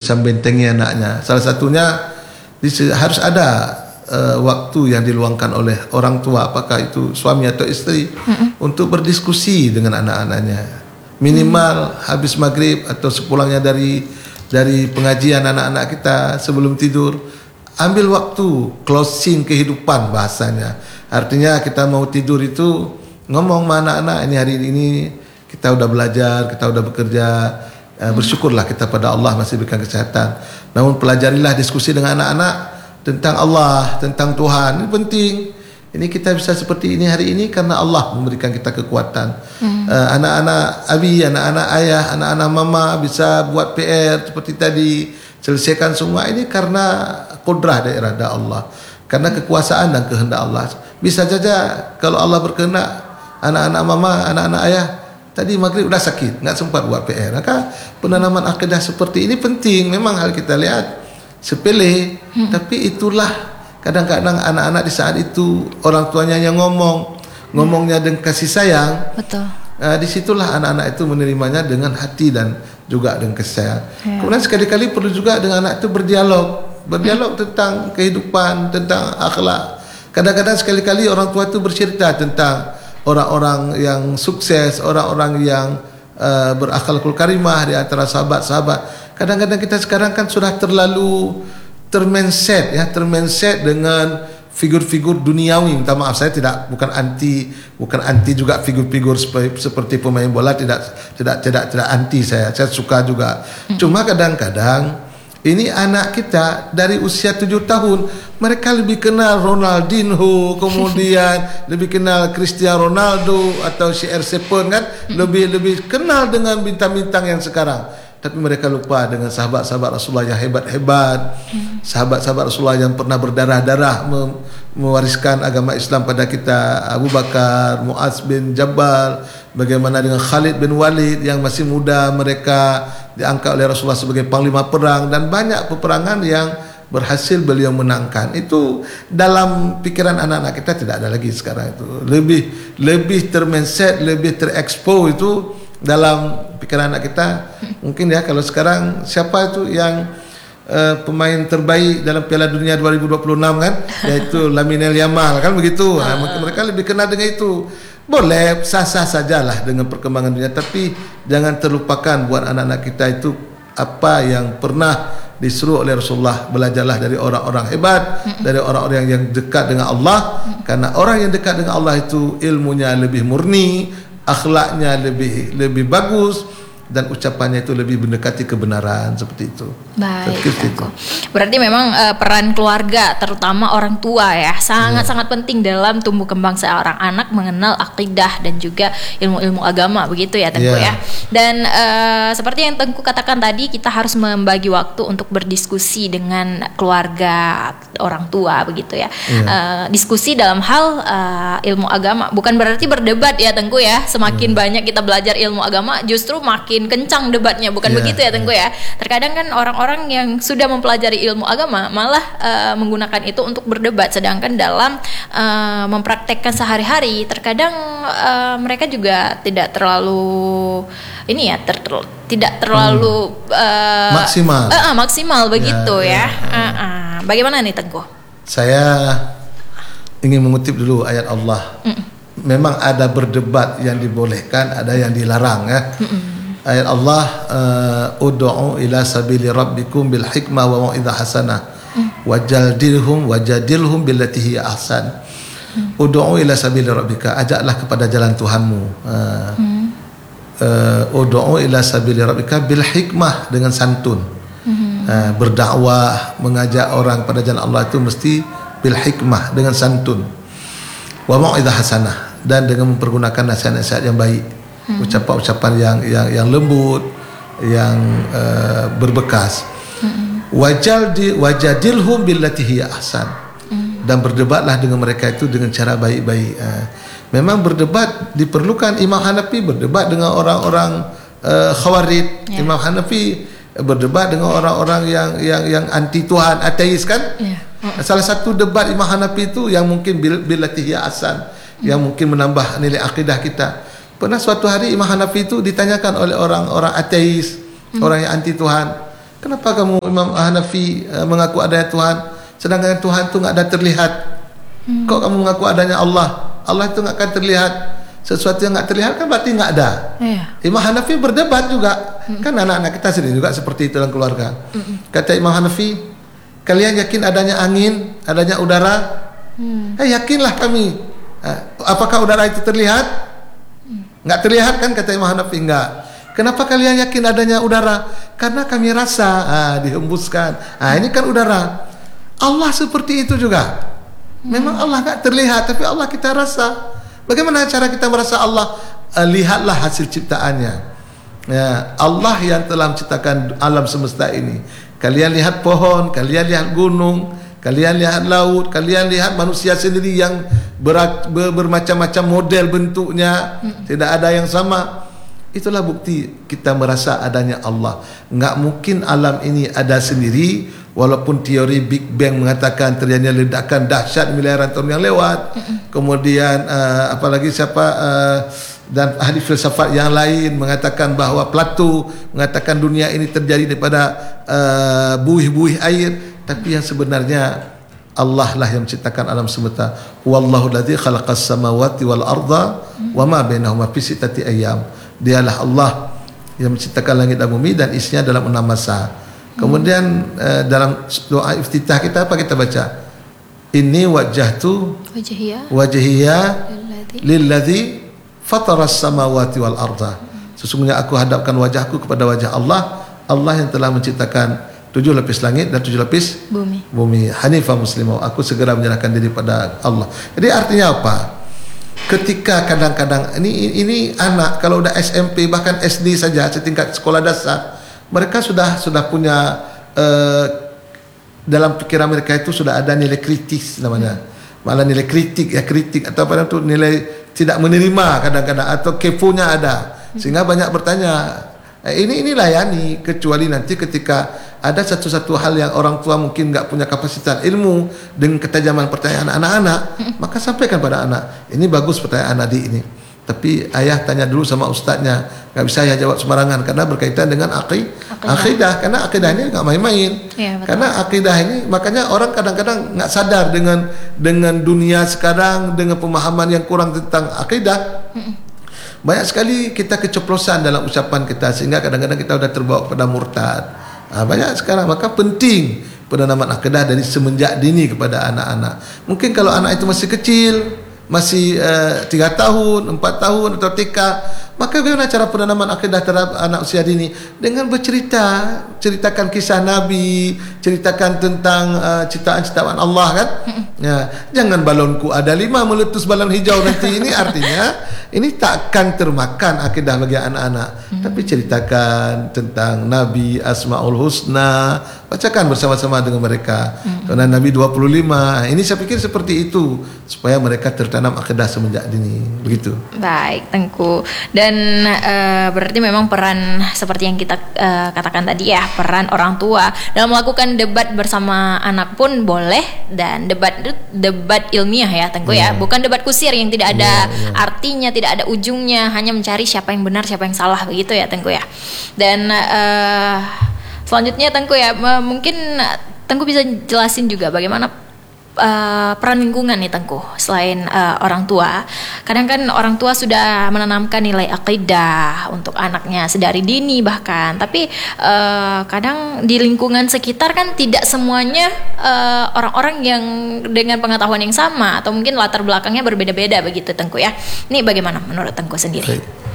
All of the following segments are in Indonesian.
macam bentengi anaknya. Salah satunya harus ada waktu yang diluangkan oleh orang tua, apakah itu suami atau istri, untuk berdiskusi dengan anak-anaknya. Minimal habis maghrib atau sepulangnya dari pengajian anak-anak kita sebelum tidur, ambil waktu closing kehidupan bahasanya. Artinya kita mau tidur itu ngomong sama anak-anak, ini hari ini kita udah belajar, kita udah bekerja, bersyukurlah kita pada Allah masih berikan kesehatan. Namun pelajarilah diskusi dengan anak-anak tentang Allah, tentang Tuhan. Ini penting. Ini kita bisa seperti ini hari ini karena Allah memberikan kita kekuatan. Anak-anak abi, anak-anak ayah, anak-anak mama bisa buat PR seperti tadi, selesaikan semua ini karena kudrah dan irada Allah, karena kekuasaan dan kehendak Allah. Bisa saja kalau Allah berkehendak, anak-anak mama, anak-anak ayah tadi maghrib udah sakit, nggak sempat buat PR. Maka penanaman akidah seperti ini penting. Memang hal kita lihat sepele, tapi itulah kadang-kadang anak-anak di saat itu orang tuanya yang ngomongnya dengan kasih sayang. Betul. Disitulah anak-anak itu menerimanya dengan hati dan juga dengan kasih sayang. Kemudian sekali-kali perlu juga dengan anak itu berdialog tentang kehidupan, tentang akhlak. Kadang-kadang sekali-kali orang tua itu bercerita tentang orang-orang yang sukses, orang-orang yang berakhlakul karimah di antara sahabat-sahabat. Kadang-kadang kita sekarang kan sudah terlalu termenset dengan figur-figur duniawi. Minta maaf, saya bukan anti juga figur-figur seperti pemain bola, tidak anti saya suka juga. Cuma kadang-kadang ini anak kita dari usia 7 tahun mereka lebih kenal Ronaldinho, kemudian lebih kenal Cristiano Ronaldo atau CR7 kan, lebih kenal dengan bintang-bintang yang sekarang. Tapi mereka lupa dengan sahabat-sahabat Rasulullah yang hebat-hebat, sahabat-sahabat Rasulullah yang pernah berdarah-darah mewariskan agama Islam pada kita. Abu Bakar, Muaz bin Jabal, bagaimana dengan Khalid bin Walid yang masih muda, mereka diangkat oleh Rasulullah sebagai panglima perang, dan banyak peperangan yang berhasil beliau menangkan. Itu dalam pikiran anak-anak kita tidak ada lagi sekarang. Itu lebih termenset, lebih terekspos itu dalam pikiran anak kita. Mungkin ya kalau sekarang siapa itu yang pemain terbaik dalam Piala Dunia 2026 kan, yaitu Lamine Yamal kan begitu. Mereka lebih kenal dengan itu. Boleh sah-sah sajalah dengan perkembangan dunia, tapi jangan terlupakan buat anak-anak kita itu apa yang pernah disuruh oleh Rasulullah. Belajarlah dari orang-orang hebat, dari orang-orang yang dekat dengan Allah, karena orang yang dekat dengan Allah itu ilmunya lebih murni, akhlaknya lebih bagus, dan ucapannya itu lebih mendekati kebenaran, seperti itu. Baik. Berarti memang peran keluarga, terutama orang tua ya, sangat-sangat penting dalam tumbuh kembang seorang anak mengenal akidah dan juga ilmu-ilmu agama, begitu ya Tengku ya. Dan seperti yang Tengku katakan tadi, kita harus membagi waktu untuk berdiskusi dengan keluarga, orang tua, begitu ya. Diskusi dalam hal ilmu agama, bukan berarti berdebat ya Tengku ya. Semakin banyak kita belajar ilmu agama, justru makin kencang debatnya, bukan begitu ya Tengku ya. Terkadang kan orang-orang yang sudah mempelajari ilmu agama malah menggunakan itu untuk berdebat, sedangkan dalam mempraktekkan sehari-hari terkadang mereka juga tidak terlalu tidak terlalu maksimal begitu ya. Bagaimana nih Tengku? Saya ingin mengutip dulu ayat Allah. Memang ada berdebat yang dibolehkan, ada yang dilarang ya. Ayat Allah, ud'u ila sabili rabbikum bil hikmah wa mau'izah hasanah wajadilhum billati hiya ahsan. Ud'u ila sabili rabbika, ajaklah kepada jalan Tuhanmu. Ud'u ila sabili rabbika bil hikmah, dengan santun. Berdakwah, mengajak orang pada jalan Allah itu mesti bil hikmah, dengan santun. Wa mau'izah hasanah, dan dengan mempergunakan nasihat-nasihat yang baik. Ucapan-ucapan yang lembut, yang berbekas. Wajadilhum billati hiya ahsan, dan berdebatlah dengan mereka itu dengan cara baik-baik. Memang berdebat diperlukan. Imam Hanafi berdebat dengan orang-orang Khawarij. Imam Hanafi berdebat dengan orang-orang yang anti Tuhan, ateis kan. Salah satu debat Imam Hanafi itu yang mungkin billati hiya ahsan, yang mungkin menambah nilai akidah kita. Pernah suatu hari Imam Hanafi itu ditanyakan oleh orang-orang ateis, orang yang anti Tuhan, Kenapa kamu Imam Hanafi mengaku adanya Tuhan, sedangkan Tuhan itu nggak ada terlihat? Kok kamu mengaku adanya Allah? Allah itu nggak akan terlihat. Sesuatu yang nggak terlihat kan berarti nggak ada. Imam Hanafi berdebat juga. Kan anak-anak kita sendiri juga seperti itu dalam keluarga. Kata Imam Hanafi, kalian yakin adanya angin, adanya udara? Yakinlah kami. Apakah udara itu terlihat? Nggak terlihat kan, kata Imam Hanafi. Enggak. Kenapa kalian yakin adanya udara? Karena kami rasa dihembuskan. Ini kan udara. Allah seperti itu juga. Memang Allah nggak terlihat, tapi Allah kita rasa. Bagaimana cara kita merasa Allah? Lihatlah hasil ciptaannya. Ya, Allah yang telah menciptakan alam semesta ini. Kalian lihat pohon, kalian lihat gunung, kalian lihat laut, kalian lihat manusia sendiri yang bermacam-macam model bentuknya, tidak ada yang sama. Itulah bukti kita merasa adanya Allah. Enggak mungkin alam ini ada sendiri, walaupun teori Big Bang mengatakan terjadinya ledakan dahsyat miliaran tahun yang lewat. Kemudian apalagi dan ahli filsafat yang lain mengatakan bahawa Plato mengatakan dunia ini terjadi daripada buih-buih air. Tapi yang sebenarnya Allah lah yang menciptakan alam semesta. Wallahu alladzi khalaqas samawati wal arda wama bainahuma fi sittati ayyam. Dialah Allah yang menciptakan langit dan bumi dan isinya dalam 6 masa. Kemudian dalam doa iftitah kita apa kita baca? Inni wajjahtu wajhiya lilladzi fataras samawati wal arda. Sesungguhnya aku hadapkan wajahku kepada wajah Allah, Allah yang telah menciptakan 7 lapis langit dan 7 lapis bumi. Hanifah muslimah. Aku segera menyerahkan diri pada Allah. Jadi artinya apa? Ketika kadang-kadang ini anak kalau udah SMP bahkan SD saja setingkat sekolah dasar, mereka sudah punya dalam pikiran mereka itu sudah ada nilai kritis namanya. Malah nilai kritik atau apa itu nilai tidak menerima kadang-kadang atau keponya ada. Sehingga banyak bertanya. Ini layani, kecuali nanti ketika ada satu hal yang orang tua mungkin enggak punya kapasitas ilmu dengan ketajaman pertanyaan anak-anak, maka sampaikan pada anak, ini bagus pertanyaan adik ini, tapi ayah tanya dulu sama ustaznya, enggak bisa ayah jawab sembarangan karena berkaitan dengan akidah, karena akidah ini enggak main-main. Karena akidah ini makanya orang kadang-kadang enggak sadar dengan dunia sekarang, dengan pemahaman yang kurang tentang akidah. Banyak sekali kita keceplosan dalam ucapan kita sehingga kadang-kadang kita sudah terbawa kepada murtad. Banyak sekarang, maka penting penanaman akidah dari semenjak dini kepada anak-anak. Mungkin kalau anak itu masih kecil, masih 3 tahun, 4 tahun atau TK, maka bagaimana cara penanaman akidah terhadap anak usia dini? Dengan ceritakan kisah Nabi, ceritakan tentang ciptaan-ciptaan Allah kan? Jangan balonku ada 5 meletus balon hijau nanti. Ini artinya ini takkan termakan akidah bagi anak-anak. Tapi ceritakan tentang Nabi, Asmaul Husna, bacakan bersama-sama dengan mereka. Karena Nabi 25. Ini saya pikir seperti itu supaya mereka tertanam akidah semenjak dini. Begitu. Baik, Tengku. Dan berarti memang peran seperti yang kita katakan tadi ya, peran orang tua dalam melakukan debat bersama anak pun boleh, dan debat ilmiah ya Tengku ya, bukan debat kusir yang tidak ada artinya, tidak ada ujungnya, hanya mencari siapa yang benar, siapa yang salah, begitu ya Tengku ya. Dan selanjutnya Tengku ya, mungkin Tengku bisa jelasin juga bagaimana peran lingkungan nih Tengku selain orang tua. Kadang kan orang tua sudah menanamkan nilai akidah untuk anaknya sedari dini bahkan, tapi kadang di lingkungan sekitar kan tidak semuanya orang-orang yang dengan pengetahuan yang sama atau mungkin latar belakangnya berbeda-beda begitu Tengku ya. Ini bagaimana menurut Tengku sendiri?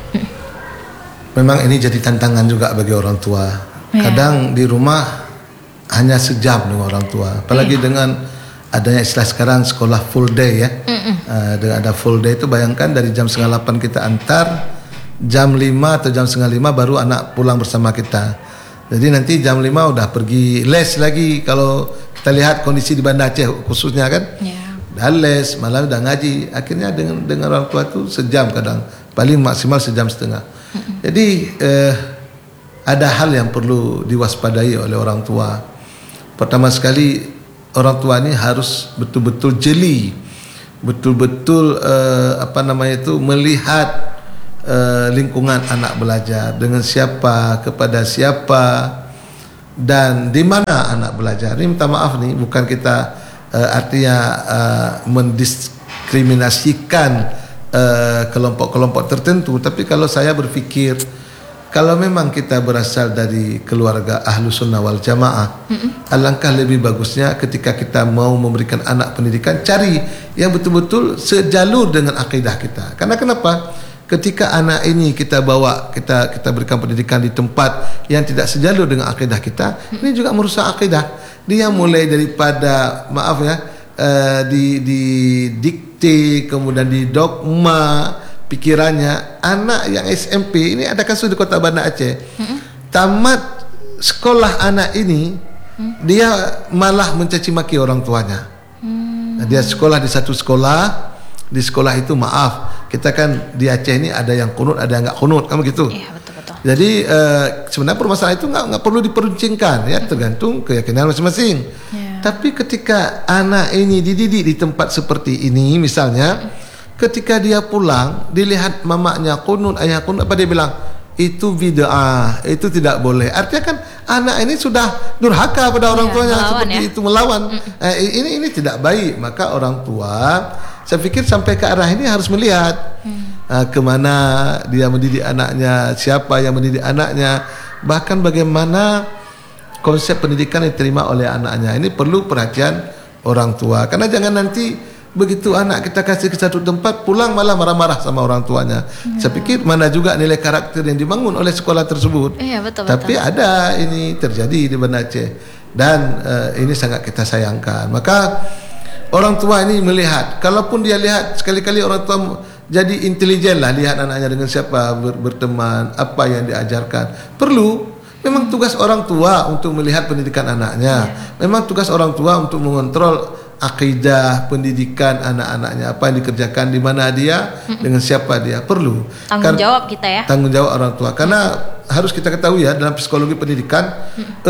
Memang ini jadi tantangan juga bagi orang tua. Kadang di rumah hanya sejam dengan orang tua, apalagi dengan adanya istilah sekarang sekolah full day ya. Dengan ada full day itu bayangkan dari jam 7:30 kita antar, jam 5 atau jam 4:30 baru anak pulang bersama kita. Jadi nanti jam 5 udah pergi les lagi. Kalau kita lihat kondisi di Banda Aceh khususnya kan, udah les, malam udah ngaji. Akhirnya dengan orang tua itu sejam, kadang paling maksimal sejam setengah. Jadi ada hal yang perlu diwaspadai oleh orang tua. Pertama sekali, orang tua ini harus betul-betul jeli, betul-betul melihat lingkungan anak belajar, dengan siapa, kepada siapa, dan di mana anak belajar. Ini minta maaf nih, bukan kita artinya mendiskriminasikan kelompok-kelompok tertentu, tapi kalau saya berpikir kalau memang kita berasal dari keluarga ahlu sunnah wal jamaah, alangkah lebih bagusnya ketika kita mau memberikan anak pendidikan, cari yang betul-betul sejalur dengan akidah kita. Karena kenapa? Ketika anak ini kita bawa, kita berikan pendidikan di tempat yang tidak sejalur dengan akidah kita, ini juga merusak akidah. Dia mulai daripada, maaf ya, di dikte, kemudian di dogma pikirannya. Anak yang SMP ini, ada kasus di Kota Banda Aceh, tamat sekolah anak ini, dia malah mencaci maki orang tuanya. Dia sekolah di satu sekolah, di sekolah itu maaf, kita kan di Aceh ini ada yang kunut, ada yang enggak kunut, kan begitu. Iya, betul-betul. Jadi sebenarnya permasalahan itu enggak perlu diperuncingkan, ya, tergantung keyakinan masing-masing. Tapi ketika anak ini dididik di tempat seperti ini, misalnya, ketika dia pulang, dilihat mamanya kunut, ayah kunut, apa dia bilang? Itu bid'ah, itu tidak boleh. Artinya kan anak ini sudah durhaka pada orang tuanya, seperti itu, melawan. Ini tidak baik. Maka orang tua, saya pikir sampai ke arah ini harus melihat kemana dia mendidik anaknya, siapa yang mendidik anaknya, bahkan bagaimana konsep pendidikan yang diterima oleh anaknya. Ini perlu perhatian orang tua, karena jangan nanti begitu anak kita kasih ke satu tempat, pulang malah marah-marah sama orang tuanya. Saya pikir mana juga nilai karakter yang dibangun oleh sekolah tersebut. Iya, betul. Tapi ada ini terjadi di Banda Aceh, dan ini sangat kita sayangkan. Maka orang tua ini melihat, kalaupun dia lihat, sekali-kali orang tua jadi intelijen lah, lihat anaknya dengan siapa berteman, apa yang diajarkan. Perlu, memang tugas orang tua untuk melihat pendidikan anaknya. Memang tugas orang tua untuk mengontrol akidah pendidikan anak-anaknya, apa yang dikerjakan, di mana dia, dengan siapa dia. Perlu tanggung jawab kita, ya, tanggung jawab orang tua. Karena harus kita ketahui, ya, dalam psikologi pendidikan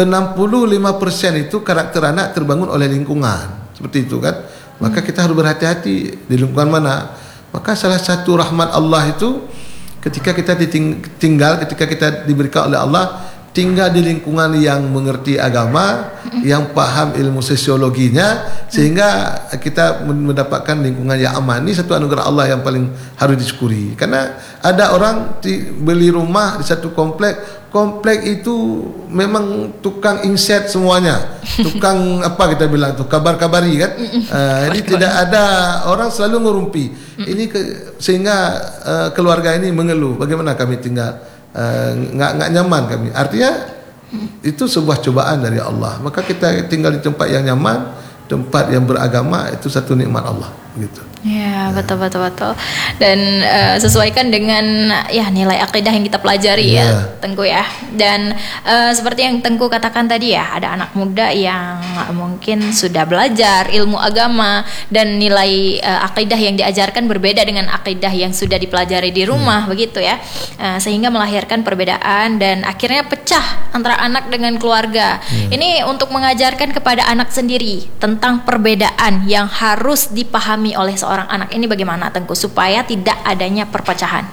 65% itu karakter anak terbangun oleh lingkungan, seperti itu kan. Maka kita harus berhati-hati di lingkungan mana. Maka salah satu rahmat Allah itu ketika kita tinggal, ketika kita diberikan oleh Allah tinggal di lingkungan yang mengerti agama, yang paham ilmu sosiologinya, sehingga kita mendapatkan lingkungan yang aman. Ini satu anugerah Allah yang paling harus disyukuri. Karena ada orang beli rumah di satu komplek itu memang tukang inset semuanya, tukang apa kita bilang tuh, kabar-kabari kan. Ini tidak ada, orang selalu ngerumpi. Ini sehingga keluarga ini mengeluh, bagaimana kami tinggal, nggak nyaman kami. Artinya itu sebuah cobaan dari Allah. Maka kita tinggal di tempat yang nyaman, tempat yang beragama, itu satu nikmat Allah, begitu. Ya, betul. Dan sesuaikan dengan ya nilai akidah yang kita pelajari, ya, Tengku, ya. Dan seperti yang Tengku katakan tadi, ya, ada anak muda yang mungkin sudah belajar ilmu agama dan nilai akidah yang diajarkan berbeda dengan akidah yang sudah dipelajari di rumah, begitu, ya. Sehingga melahirkan perbedaan dan akhirnya pecah antara anak dengan keluarga. Ini untuk mengajarkan kepada anak sendiri tentang perbedaan yang harus dipahami oleh seorang anak ini bagaimana, Tengku, supaya tidak adanya perpecahan?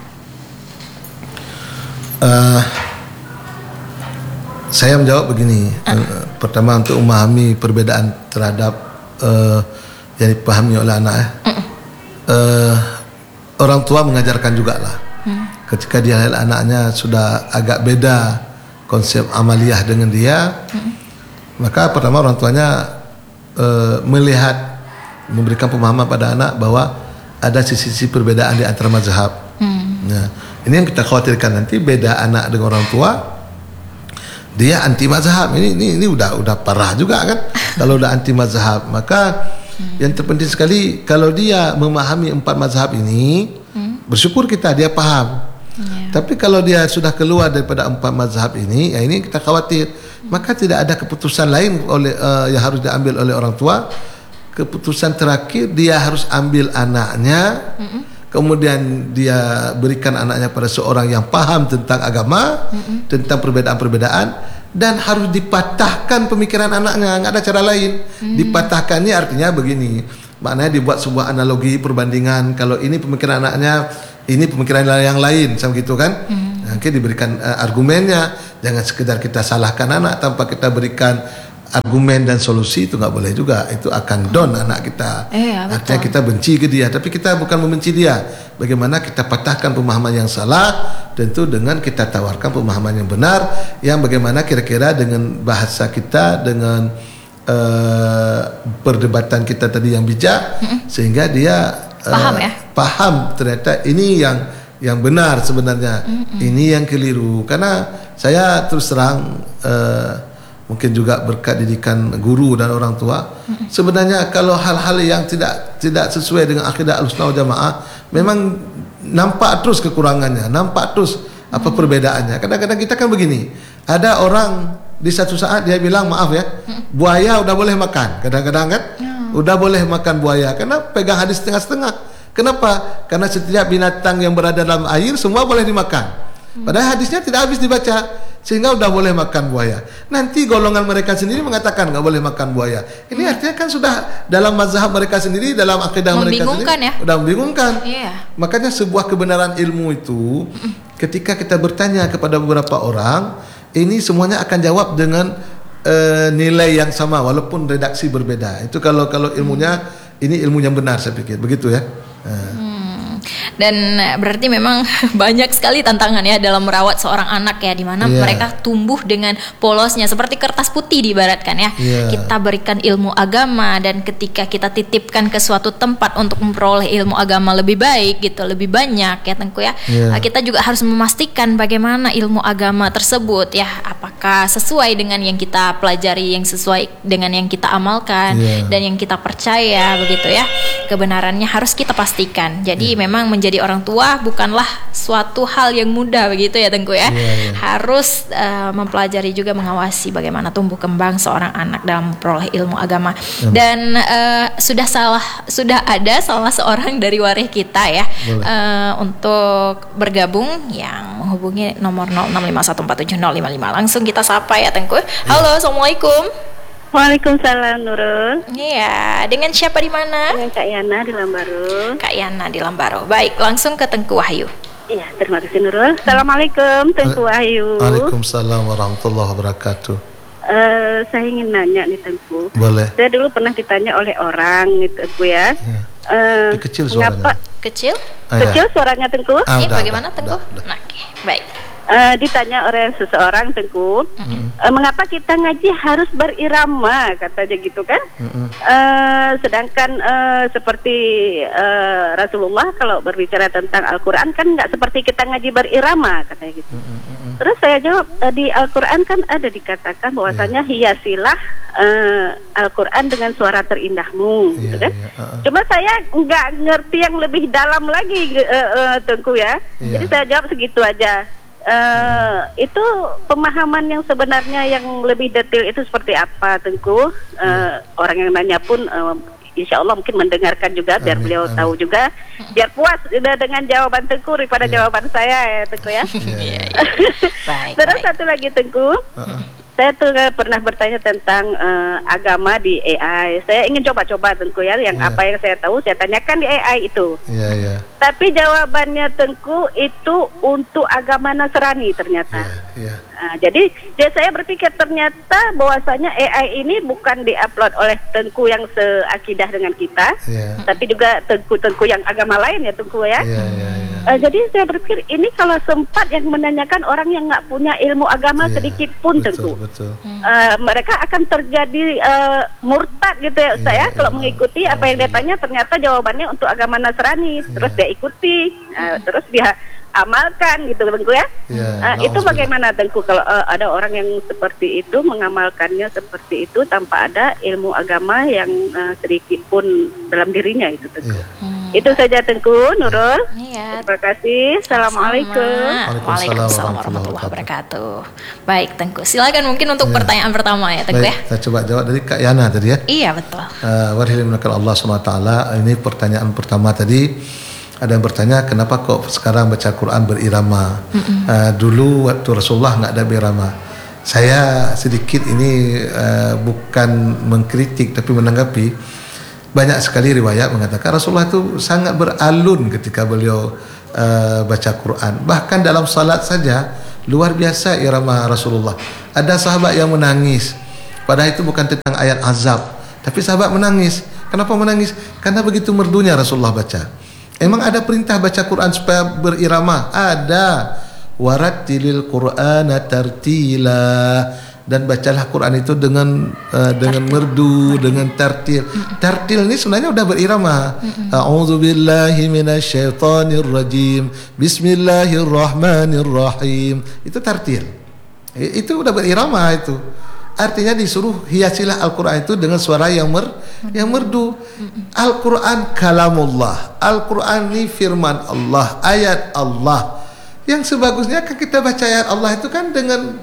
Saya menjawab begini. Pertama, untuk memahami perbedaan terhadap yang dipahami oleh anak, orang tua mengajarkan juga lah. Ketika dia lihat anaknya sudah agak beda konsep amaliyah dengan dia, maka pertama orang tuanya melihat, memberikan pemahaman pada anak bahwa ada sisi-sisi perbedaan di antara mazhab. Nah, ini yang kita khawatirkan, nanti beda anak dengan orang tua, dia anti mazhab. Ini udah parah juga kan. Kalau udah anti mazhab, maka yang terpenting sekali kalau dia memahami 4 mazhab ini, bersyukur kita dia paham. Tapi kalau dia sudah keluar daripada 4 mazhab ini, ya ini kita khawatir. Maka tidak ada keputusan lain yang harus diambil oleh orang tua. Keputusan terakhir dia harus ambil anaknya, kemudian dia berikan anaknya pada seorang yang paham tentang agama, tentang perbedaan-perbedaan, dan harus dipatahkan pemikiran anaknya. Nggak ada cara lain. Dipatahkan ini artinya begini, maknanya dibuat sebuah analogi perbandingan. Kalau ini pemikiran anaknya, ini pemikiran yang lain, sama gitu kan. Nanti diberikan argumennya, jangan sekedar kita salahkan anak tanpa kita berikan argumen dan solusi, itu nggak boleh juga. Itu akan down anak kita. Artinya kita benci ke dia, tapi kita bukan membenci dia. Bagaimana kita patahkan pemahaman yang salah, tentu dengan kita tawarkan pemahaman yang benar, yang bagaimana kira-kira dengan bahasa kita, dengan perdebatan kita tadi yang bijak, sehingga dia paham ternyata ini yang benar sebenarnya, ini yang keliru. Karena saya terus terang mungkin juga berkat didikan guru dan orang tua, sebenarnya kalau hal-hal yang tidak sesuai dengan akidah Ahlussunnah wal Jamaah, memang nampak terus kekurangannya, nampak terus apa perbedaannya. Kadang-kadang kita kan begini, ada orang di satu saat dia bilang, maaf ya, buaya udah boleh makan, kadang-kadang kan udah boleh makan buaya, karena pegang hadis setengah-setengah. Kenapa? Karena setiap binatang yang berada dalam air semua boleh dimakan. Padahal hadisnya tidak habis dibaca, sehingga udah boleh makan buaya. Nanti golongan mereka sendiri mengatakan nggak boleh makan buaya. Ini artinya kan sudah dalam mazhab mereka sendiri, dalam akidah mereka sendiri, udah membingungkan. Makanya sebuah kebenaran ilmu itu, ketika kita bertanya kepada beberapa orang, ini semuanya akan jawab dengan nilai yang sama walaupun redaksi berbeda. Itu kalau ilmunya ini ilmu yang benar, saya pikir begitu ya. Dan berarti memang banyak sekali tantangan ya dalam merawat seorang anak ya, di mana mereka tumbuh dengan polosnya seperti kertas putih diibaratkan ya. Kita berikan ilmu agama, dan ketika kita titipkan ke suatu tempat untuk memperoleh ilmu agama lebih baik gitu, lebih banyak ya Tengku ya. Kita juga harus memastikan bagaimana ilmu agama tersebut ya, apakah sesuai dengan yang kita pelajari, yang sesuai dengan yang kita amalkan dan yang kita percaya begitu ya. Kebenarannya harus kita pastikan. Jadi memang menjadi orang tua bukanlah suatu hal yang mudah begitu ya Tengku ya. Harus mempelajari juga, mengawasi bagaimana tumbuh kembang seorang anak dalam memperoleh ilmu agama. Dan sudah ada salah seorang dari waris kita ya untuk bergabung, yang menghubungi nomor 0651470555. Langsung kita sapa ya Tengku. Halo, Assalamualaikum. Waalaikumsalam Nurul. Iya, dengan siapa di mana? Dengan Kak Yana di Lambaro. Kak Yana di Lambaro. Baik, langsung ke Tengku Wahyu. Iya, terima kasih Nurul. Assalamualaikum Tengku Wahyu. Waalaikumsalam warahmatullahi wabarakatuh. Saya ingin nanya nih Tengku. Boleh. Saya dulu pernah ditanya oleh orang nih Tengku ya. Kecil suaranya. Kecil? Kecil suaranya Tengku? Bagaimana Tengku? Nah, baik. Ditanya oleh seseorang Tengku, mengapa kita ngaji harus berirama, katanya gitu kan? Sedangkan seperti Rasulullah kalau berbicara tentang Al-Quran kan nggak seperti kita ngaji berirama, katanya gitu. Terus saya jawab, di Al-Quran kan ada dikatakan bahwasanya hiasilah Al-Quran dengan suara terindahmu, gitu kan? Cuma saya nggak ngerti yang lebih dalam lagi Tengku ya. Jadi saya jawab segitu aja. Itu pemahaman yang sebenarnya yang lebih detail itu seperti apa Tengku? Orang yang nanya pun insya Allah mungkin mendengarkan juga, biar beliau tahu juga, biar puas dengan jawaban Tengku daripada jawaban saya ya Tengku ya. Terus satu lagi Tengku, saya tuh pernah bertanya tentang agama di AI. Saya ingin coba-coba Tengku ya, yang apa yang saya tahu saya tanyakan di AI itu. Tapi jawabannya Tengku itu untuk agama Nasrani ternyata. Jadi saya berpikir ternyata bahwasanya AI ini bukan diupload oleh Tengku yang seakidah dengan kita, tapi juga Tengku yang agama lain ya Tengku ya. Jadi saya berpikir ini kalau sempat yang menanyakan orang yang nggak punya ilmu agama sedikit pun Tengku, mereka akan terjadi murtad gitu ya. Saya kalau mengikuti apa yang dia tanya, ternyata jawabannya untuk agama Nasrani, terus dia ikuti, terus dia amalkan gitu Tengku ya. Itu bagaimana Tengku kalau ada orang yang seperti itu mengamalkannya seperti itu tanpa ada ilmu agama yang sedikit pun dalam dirinya itu Tengku. Itu saja Tengku Nurul. Terima kasih. Assalamualaikum. Waalaikumsalam warahmatullahi wabarakatuh. Baik Tengku, silakan mungkin untuk pertanyaan pertama ya Tengku ya. Saya coba jawab dari Kak Yana tadi ya. Iya betul. Warahmatullahi Allah SWT. Ini pertanyaan pertama tadi. Ada yang bertanya kenapa kok sekarang baca Quran berirama? Dulu waktu Rasulullah nggak ada berirama. Saya sedikit ini bukan mengkritik tapi menanggapi. Banyak sekali riwayat mengatakan Rasulullah itu sangat beralun ketika beliau baca Quran. Bahkan dalam salat saja luar biasa irama Rasulullah. Ada sahabat yang menangis, padahal itu bukan tentang ayat azab, tapi sahabat menangis. Kenapa menangis? Karena begitu merdunya Rasulullah baca. Emang ada perintah baca Quran supaya berirama? Ada. Warattilil Qur'ana tartila, dan bacalah Quran itu dengan merdu, dengan tartil. Tartil ini sebenarnya udah berirama. A'udzubillahi minasyaitonir rajim. Bismillahirrahmanirrahim. Itu tartil. Itu udah berirama itu. Artinya disuruh hiasilah Al-Quran itu dengan suara yang merdu. Al-Quran kalamullah. Al-Quran ini firman Allah, ayat Allah. Yang sebagusnya kan kita baca ayat Allah itu kan dengan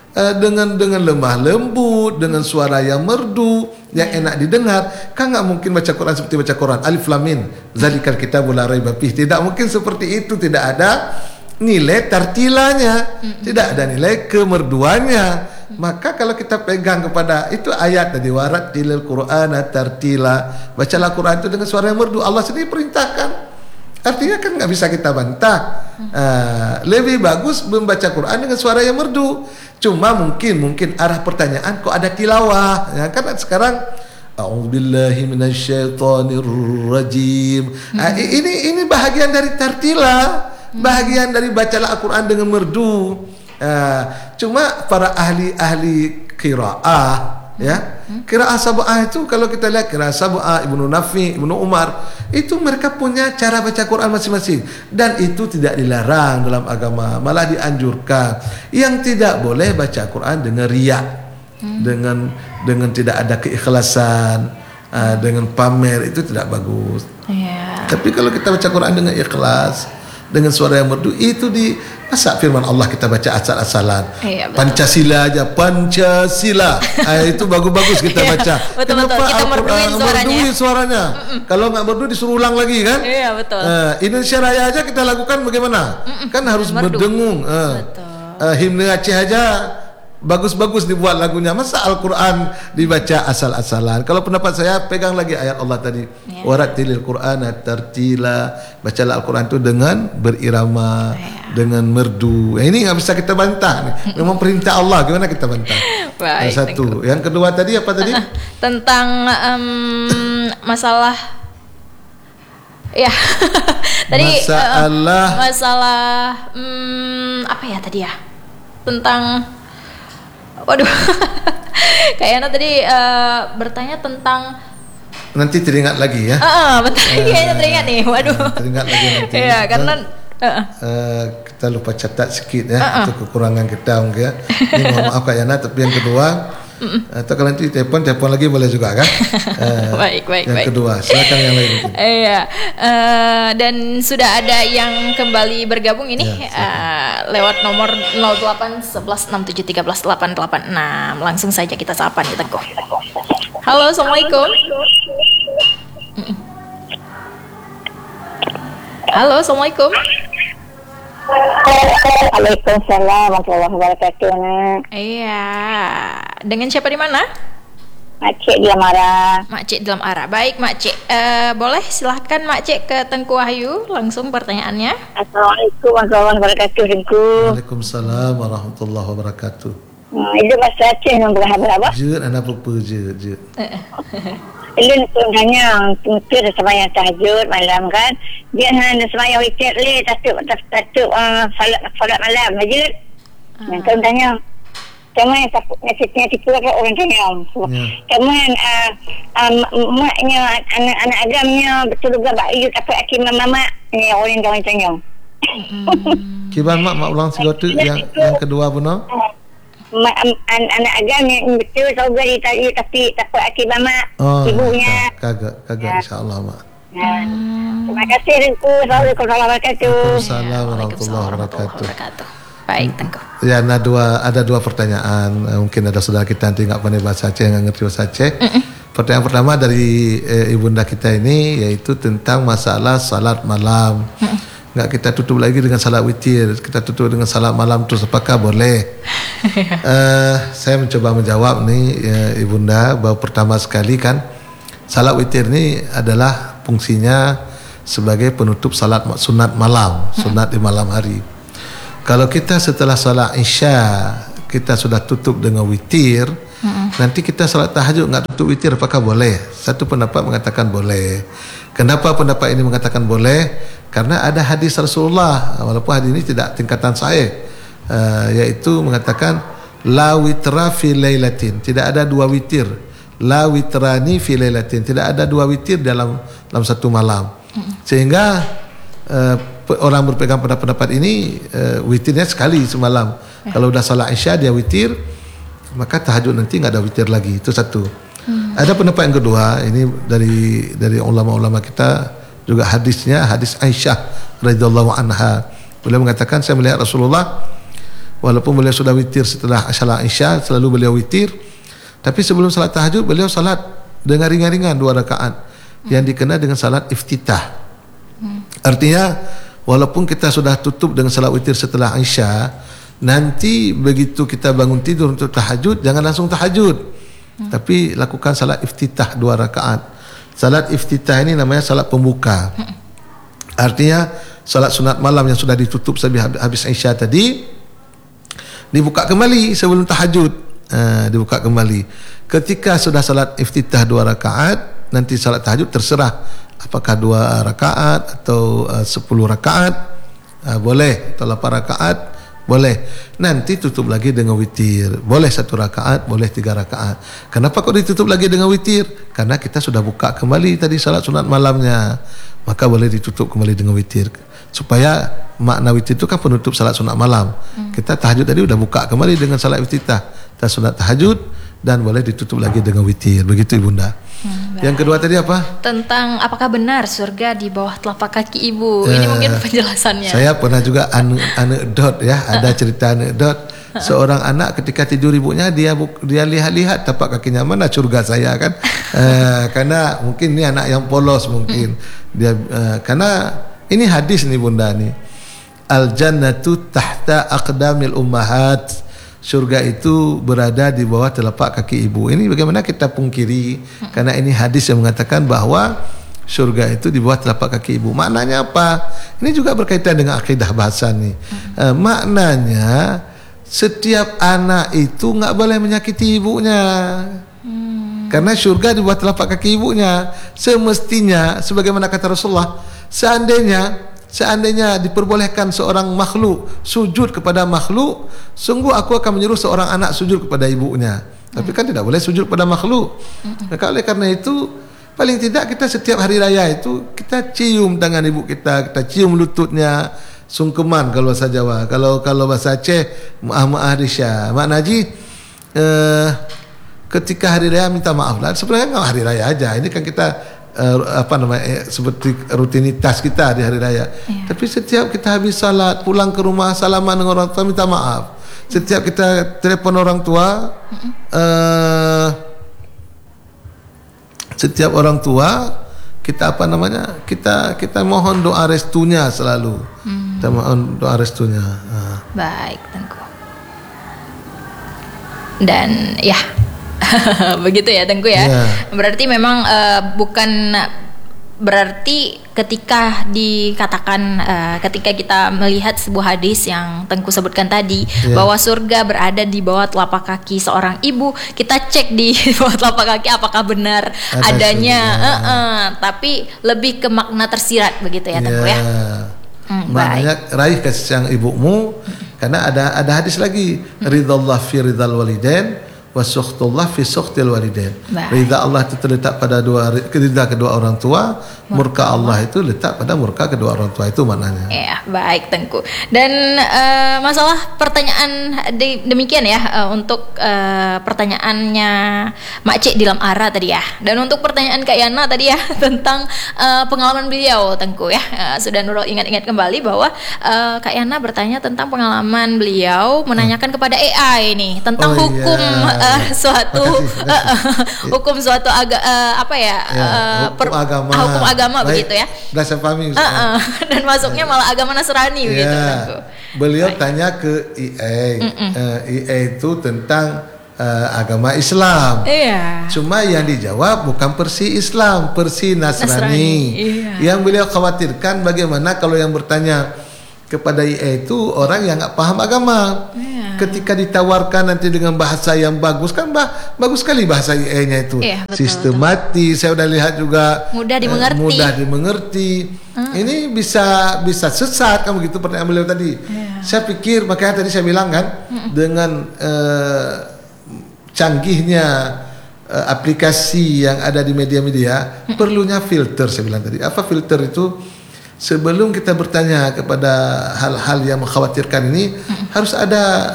lemah lembut, dengan suara yang merdu, yang enak didengar. Kan nggak mungkin baca Quran seperti baca Quran Alif Lam Mim, zalikal kitabu la raiba fih. Tidak mungkin seperti itu. Tidak ada nilai tartilanya, tidak ada nilai kemerduannya. Maka kalau kita pegang kepada itu ayat tadi, warattilil Qur'ana tartila, bacalah Quran itu dengan suara yang merdu. Allah sendiri perintahkan. Artinya kan nggak bisa kita bantah. Lebih bagus membaca Quran dengan suara yang merdu. Cuma mungkin arah pertanyaan kok ada tilawah, ya kan sekarang a'udzubillahi minasyaitonirrajim. Ini bahagian dari tartila, bahagian dari bacalah Al-Quran dengan merdu. Cuma para ahli qiraah, ya, qiraah sab'ah itu kalau kita lihat qiraah sab'ah, Ibnu Nafi, Ibnu Umar, itu mereka punya cara baca Quran masing-masing, dan itu tidak dilarang dalam agama, malah dianjurkan. Yang tidak boleh baca Quran dengan riya, dengan tidak ada keikhlasan, dengan pamer, itu tidak bagus. Tapi kalau kita baca Quran dengan ikhlas, dengan suara yang merdu, itu di masa firman Allah kita baca asal-asalan. Pancasila aja, Pancasila. Itu bagus-bagus kita baca. Betul, kita merduin suaranya. Kalau nggak merdu disuruh ulang lagi kan? Iya, betul. Indonesia Raya aja kita lakukan bagaimana? Kan harus berdengung. Himne Aceh aja bagus-bagus dibuat lagunya. Masa Al-Quran dibaca asal-asalan? Kalau pendapat saya, pegang lagi ayat Allah tadi, warattilil Qur'ana tartila, bacalah Al-Quran itu dengan berirama, dengan merdu. Ini nggak bisa kita bantah nih. Memang perintah Allah, gimana kita bantah? Baik, satu. Yang kedua tadi apa tadi? Tentang masalah ya tadi masalah apa ya tadi ya, tentang waduh kayaknya tadi bertanya tentang, nanti teringat lagi ya. Betul, kayaknya teringat nih. Waduh, teringat lagi nanti. Iya, karena kita lupa catat sedikit ya, itu kekurangan kita mungkin ya. Ini mohon maaf Kak Yana, tapi yang kedua atau kalau nanti telepon lagi boleh juga kan? Baik. Yang kedua, silakan yang lain. Iya, dan sudah ada yang kembali bergabung ini lewat nomor 081167138886. Langsung saja kita sapa nih Tengku. Halo, assalamualaikum. Halo, assalamualaikum. Waalaikumsalam warahmatullahi wabarakatuh. Iya. Dengan siapa di mana? Makcik di Lamara. Makcik di Lamara. Baik, Makcik. Boleh silahkan Makcik ke Tengku Wahyu langsung pertanyaannya. Assalamualaikum warahmatullahi wabarakatuh. Waalaikumsalam warahmatullahi wabarakatuh. Itu masa Aceh yang berapa? Jut, anak apa je. Ilun pun hanya mungkin semayang tahajud malam kan. Dia hanya semayang witir le tatub salat malam majid. Yang kan tanya teman nasibnya tipu orang tanya. Teman maknya anak agamnya betul juga baik tapi akim mama ni orang tanya. Kiban mak ulang segotu yang kedua benar. Anak agama betul soga ditanya tapi takut akibat mak ibunya kagak insyaallah mak. Terima kasih Tengku. Assalamualaikum warahmatullahi wabarakatuh. Baik Tengku. Ya, ada dua pertanyaan. Mungkin ada saudara kita nanti nggak pandai bahasa Aceh, nggak ngerti bahasa Aceh. Pertanyaan pertama dari ibunda kita ini yaitu tentang masalah salat malam. Nggak kita tutup lagi dengan salat witir, kita tutup dengan salat malam terus, apakah boleh? Saya mencoba menjawab nih ibunda, bahwa pertama sekali kan salat witir ini adalah fungsinya sebagai penutup salat sunat malam, sunat di malam hari. Kalau kita setelah salat Isya kita sudah tutup dengan witir, nanti kita salat tahajud enggak tutup witir, apakah boleh? Satu pendapat mengatakan boleh. Kenapa pendapat ini mengatakan boleh? Karena ada hadis Rasulullah, walaupun hadis ini tidak tingkatan sahih, yaitu mengatakan la witra fi lailatin, tidak ada dua witir. La witrani fi lailatin, tidak ada dua witir dalam satu malam. Sehingga orang berpegang pada pendapat ini witirnya sekali semalam. Kalau sudah salat Isya dia witir, maka tahajud nanti enggak ada witir lagi. Itu satu. Ada pendapat yang kedua, ini dari ulama-ulama kita juga, hadisnya hadis Aisyah radhiyallahu anha. Beliau mengatakan, saya melihat Rasulullah walaupun beliau sudah witir setelah salat Isya, selalu beliau witir, tapi sebelum salat tahajud beliau salat dengan ringan-ringan 2 rakaat yang dikenal dengan salat iftitah. Artinya walaupun kita sudah tutup dengan salat witir setelah Isya, nanti begitu kita bangun tidur untuk tahajud, jangan langsung tahajud, tapi lakukan salat iftitah 2 rakaat. Salat iftitah ini namanya salat pembuka. Artinya salat sunat malam yang sudah ditutup habis Isya tadi dibuka kembali sebelum tahajud. Dibuka kembali. Ketika sudah salat iftitah 2 rakaat, nanti salat tahajud terserah apakah 2 rakaat atau 10 rakaat, boleh, atau 8 rakaat boleh. Nanti tutup lagi dengan witir, boleh 1 rakaat, boleh 3 rakaat. Kenapa kok ditutup lagi dengan witir? Karena kita sudah buka kembali tadi salat sunat malamnya, maka boleh ditutup kembali dengan witir. Supaya makna witir itu kan penutup salat sunat malam. Kita tahajud tadi udah buka kembali dengan salat iftitah, kita sunat tahajud, dan boleh ditutup lagi dengan witir. Begitu Ibunda. Yang kedua tadi apa? Tentang apakah benar surga di bawah telapak kaki ibu. Ini mungkin penjelasannya. Saya pernah juga anekdot ya, ada cerita anekdot. Seorang anak ketika tidur ibunya, dia lihat-lihat tapak kakinya, mana surga saya kan. Karena mungkin ini anak yang polos mungkin. Dia karena ini hadis nih Bunda nih. Al jannatu tahta aqdamil ummahat. Surga itu berada di bawah telapak kaki ibu. Ini bagaimana kita pungkiri? Karena ini hadis yang mengatakan bahwa surga itu di bawah telapak kaki ibu. Maknanya apa? Ini juga berkaitan dengan akidah bahasa nih. Maknanya setiap anak itu enggak boleh menyakiti ibunya. Karena surga di bawah telapak kaki ibunya. Semestinya sebagaimana kata Rasulullah, seandainya diperbolehkan seorang makhluk sujud kepada makhluk, sungguh aku akan menyuruh seorang anak sujud kepada ibunya. Tapi kan tidak boleh sujud kepada makhluk. Maka oleh karena itu, paling tidak kita setiap hari raya itu kita cium tangan ibu kita cium lututnya, sungkeman kalau bahasa Jawa. Kalau bahasa Aceh, maaf Risha, Mak Naji, ketika hari raya minta maaf lah. Sebenarnya nggak hari raya aja. Ini kan kita seperti rutinitas kita di hari raya. Tapi setiap kita habis salat, pulang ke rumah, salaman dengan orang tua, minta maaf. Setiap kita telepon orang tua, setiap orang tua kita kita mohon doa restunya selalu. Kita mohon doa restunya. Baik, Tengku. Dan ya, begitu ya Tengku ya. Berarti memang bukan berarti ketika dikatakan ketika kita melihat sebuah hadis yang Tengku sebutkan tadi bahwa surga berada di bawah telapak kaki seorang ibu, kita cek di bawah telapak kaki apakah benar adanya tapi lebih ke makna tersirat begitu ya Tengku ya. Maknanya raih kasih sayang ibumu, karena ada hadis lagi, ridallah fi ridal walidain wa sukhtullah fi sukhtil walidain. Ridha Allah itu terletak pada ridha kedua orang tua, murka Allah itu letak pada murka kedua orang tua. Itu maknanya. Ya, baik Tengku. Dan masalah pertanyaan demikian ya untuk pertanyaannya Mak Cik di Lam Ara tadi ya. Dan untuk pertanyaan Kak Yana tadi ya tentang pengalaman beliau Tengku ya. Sudah Nurul ingat-ingat kembali bahwa Kak Yana bertanya tentang pengalaman beliau menanyakan kepada AI nih tentang hukum hukum suatu hukum agama begitu ya. Dasar pahami. Dan masuknya malah agama Nasrani begitu. Beliau tanya ke EA. EA itu tentang agama Islam. Iya. Cuma yang dijawab bukan Persi Islam, Persi Nasrani. Iya. Yang beliau khawatirkan bagaimana kalau yang bertanya kepada IE itu orang yang nggak paham agama. Iya. Ketika ditawarkan nanti dengan bahasa yang bagus kan bagus sekali bahasa IE-nya itu. Iya, betul, sistematis. Saya udah lihat juga mudah dimengerti. Mudah dimengerti. Ini bisa sesat kan begitu pertanyaan beliau tadi. Iya. Saya pikir makanya tadi saya bilang kan dengan canggihnya aplikasi yang ada di media-media perlunya filter. Saya bilang tadi apa filter itu? Sebelum kita bertanya kepada hal-hal yang mengkhawatirkan ini harus ada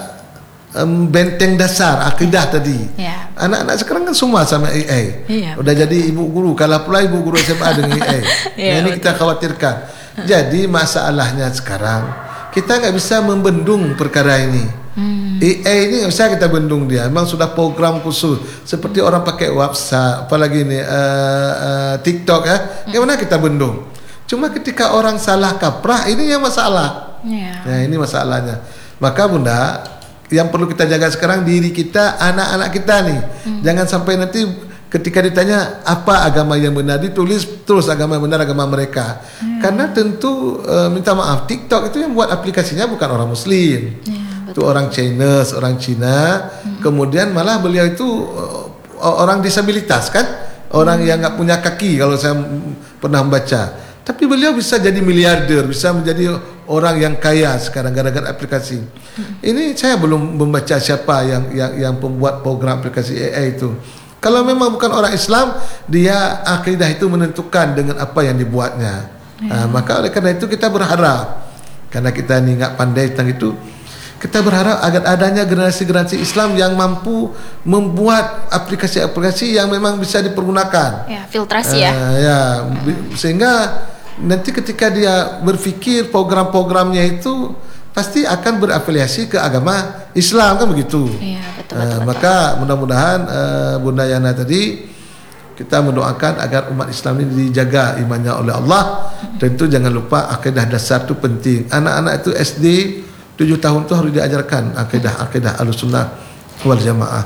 benteng dasar akidah tadi. Ya. Anak-anak sekarang kan semua sama AI. Iya, udah jadi ibu guru, kalah pula ibu guru SMA dengan AI. Iya, ini kita khawatirkan. Jadi masalahnya sekarang kita nggak bisa membendung perkara ini. AI ini nggak bisa kita bendung dia. Memang sudah program khusus. Seperti orang pakai WhatsApp, apalagi ini TikTok ya. Gimana kita bendung? Cuma ketika orang salah kaprah ini yang masalah. Nah ini masalahnya. Maka Bunda, yang perlu kita jaga sekarang diri kita, anak-anak kita nih. Jangan sampai nanti ketika ditanya apa agama yang benar, ditulis terus agama yang benar agama mereka. Karena tentu minta maaf, TikTok itu yang buat aplikasinya bukan orang Muslim. Itu orang Cina. Kemudian malah beliau itu orang disabilitas kan, orang yang nggak punya kaki kalau saya pernah membaca. Tapi beliau bisa jadi miliarder, bisa menjadi orang yang kaya sekarang gara-gara aplikasi. Ini saya belum membaca siapa yang pembuat program aplikasi AI itu. Kalau memang bukan orang Islam, dia akidah itu menentukan dengan apa yang dibuatnya. Maka oleh karena itu kita berharap, karena kita ini nggak pandai tentang itu, kita berharap agar adanya generasi-generasi Islam yang mampu membuat aplikasi-aplikasi yang memang bisa dipergunakan. Ya, filtrasi ya. Sehingga nanti ketika dia berpikir program-programnya itu pasti akan berafiliasi ke agama Islam kan begitu. Iya, betul. Maka mudah-mudahan Bunda Yana tadi kita mendoakan agar umat Islam ini dijaga imannya oleh Allah. Tentu jangan lupa akidah dasar itu penting. Anak-anak itu SD 7 tahun itu harus diajarkan akidah Ahlussunnah wal Jamaah.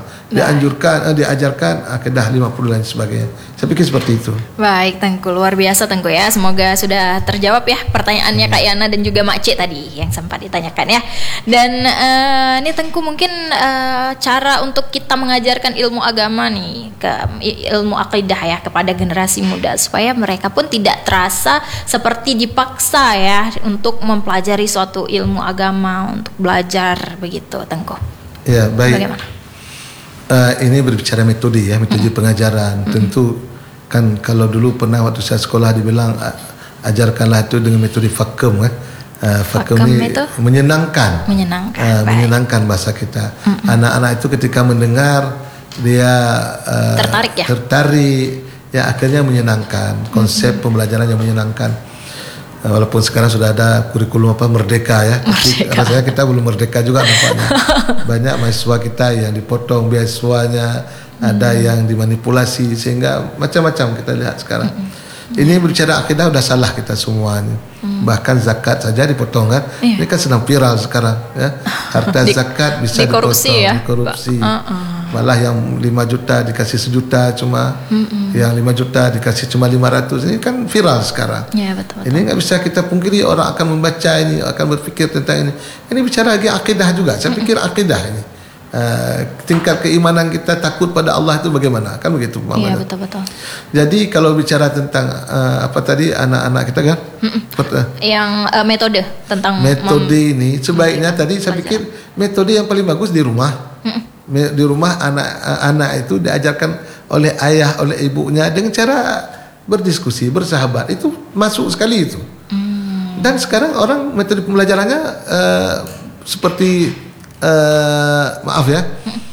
Diajarkan akidah 50 dan sebagainya. Saya pikir seperti itu. Baik Tengku, luar biasa Tengku ya. Semoga sudah terjawab ya pertanyaannya Kak Yana dan juga Mak Cik tadi yang sempat ditanyakan ya. Dan ini Tengku mungkin cara untuk kita mengajarkan ilmu agama nih, ilmu akidah ya kepada generasi muda supaya mereka pun tidak terasa seperti dipaksa ya untuk mempelajari suatu ilmu agama, untuk belajar begitu Tengku. Ya, baik. Bagaimana? Ini berbicara metode ya, metode pengajaran. Tentu kan kalau dulu pernah waktu saya sekolah dibilang ajarkanlah itu dengan metode fakem kan. Fakem ini itu? menyenangkan bahasa kita. Anak-anak itu ketika mendengar dia tertarik ya akhirnya menyenangkan. Konsep pembelajaran yang menyenangkan. Walaupun sekarang sudah ada kurikulum merdeka ya, tapi rasanya kita belum merdeka juga nampaknya. Banyak mahasiswa kita yang dipotong beasiswanya, ada yang dimanipulasi sehingga macam-macam kita lihat sekarang. Ini berbicara akidah udah salah kita semua nih. Bahkan zakat saja dipotong kan. Ini kan sedang viral sekarang ya. Harta zakat bisa dikorupsi dipotong, ya. dikorupsi. Malah yang 5 juta dikasih 1 juta cuma, yang 5 juta dikasih cuma 500. Ini kan viral sekarang. Ya, betul. Ini nggak bisa kita pungkiri, orang akan membaca ini, akan berpikir tentang ini. Ini bicara lagi akidah juga. Saya pikir akidah ini. Tingkat keimanan kita takut pada Allah itu bagaimana? Kan begitu. Iya, betul. Jadi kalau bicara tentang apa tadi anak-anak kita kan? Yang metode tentang metode ini sebaiknya tadi saya pikir metode yang paling bagus di rumah. Di rumah anak itu diajarkan oleh ayah, oleh ibunya dengan cara berdiskusi, bersahabat. Itu masuk sekali itu. Dan sekarang orang metode pembelajarannya seperti maaf ya,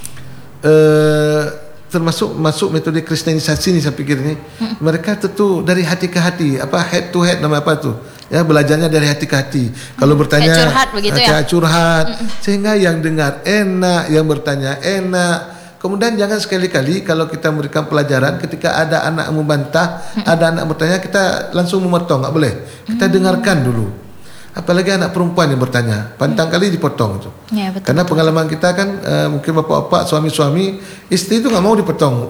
termasuk metode kristenisasi ini saya pikir ini. Mereka tentu dari hati ke hati, head to head nama apa tuh? Ya, belajarnya dari hati ke hati. Kalau bertanya kayak curhat begitu ya. Curhat sehingga yang dengar enak, yang bertanya enak. Kemudian jangan sekali-kali kalau kita memberikan pelajaran ketika ada anak membantah, ada anak bertanya kita langsung memotong, enggak boleh. Kita dengarkan dulu. Apalagi anak perempuan yang bertanya, pantang kali dipotong itu. Ya, betul. Karena pengalaman kita kan mungkin bapak-bapak, suami-suami, istri itu nggak mau dipotong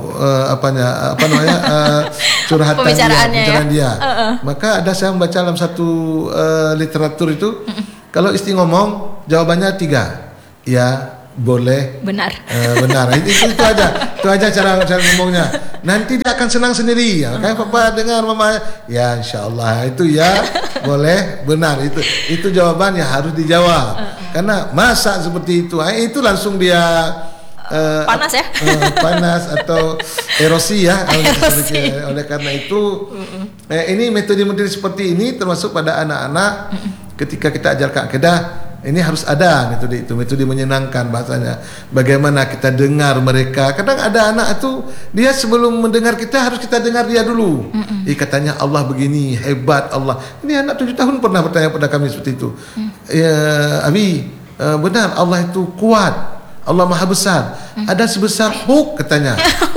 curhatan Pembicaraannya dia. Maka ada saya membaca dalam satu literatur itu, kalau istri ngomong jawabannya 3, ya, boleh, Benar. benar. Itu aja cara ngomongnya. Nanti dia akan senang sendiri. Ya, kayak papa dengar mama, ya insyaallah itu ya, boleh, benar. Itu jawaban yang harus dijawab. Karena masa seperti itu langsung dia panas ya? Panas atau erosi ya. Oleh karena itu ini metode seperti ini termasuk pada anak-anak ketika kita ajarkan akidah. Ini harus ada metode menyenangkan bahasanya. Bagaimana kita dengar mereka. Kadang ada anak itu dia sebelum mendengar kita harus kita dengar dia dulu. Katanya Allah begini, hebat Allah. Ini anak 7 tahun pernah bertanya pada kami seperti itu. Ya, Abi, benar Allah itu kuat. Allah Maha Besar. Ada sebesar Hulk katanya.